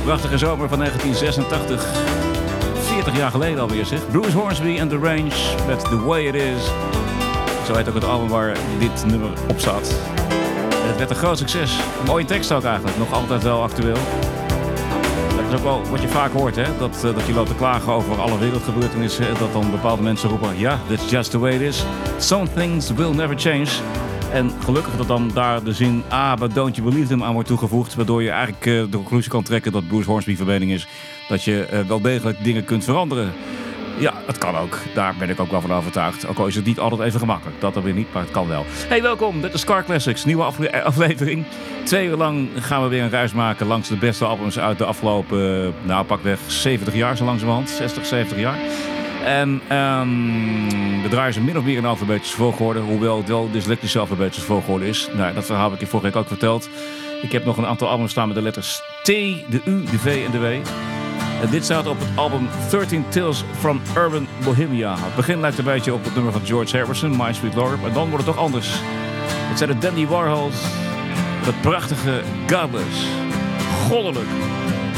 prachtige zomer van 1986. 40 jaar geleden alweer, zeg. Bruce Hornsby and The Range met The Way It Is. Zo heet ook het album waar dit nummer op staat. En het werd een groot succes. Een mooie tekst ook eigenlijk. Nog altijd wel actueel. Dat is ook wel wat je vaak hoort, hè? Dat je loopt te klagen over alle wereldgebeurtenissen. En dat dan bepaalde mensen roepen, ja, that's just the way it is. Some things will never change. En gelukkig dat dan daar de zin but don't you believe them aan wordt toegevoegd. Waardoor je eigenlijk de conclusie kan trekken dat Bruce Hornsby van mening is dat je wel degelijk dingen kunt veranderen. Ja, het kan ook. Daar ben ik ook wel van overtuigd. Ook al is het niet altijd even gemakkelijk. Dat dan weer niet, maar het kan wel. Hey, welkom. Dit is Car Classics. Nieuwe aflevering. 2 uur lang gaan we weer een reis maken langs de beste albums uit de afgelopen, pakweg 70 jaar zo langzamerhand. 60, 70 jaar. En we draaien ze min of meer in alfabetische volgorde. Hoewel het wel dyslectische alfabetische volgorde is. Nou, dat verhaal heb ik je vorige week ook verteld. Ik heb nog een aantal albums staan met de letters T, de U, de V en de W. En dit staat op het album 13 Tales from Urban Bohemia. Het begin lijkt een beetje op het nummer van George Harrison, My Sweet Lord. Maar dan wordt het toch anders. Het zijn de Dandy Warhols. Dat prachtige Godless. Goddelijk.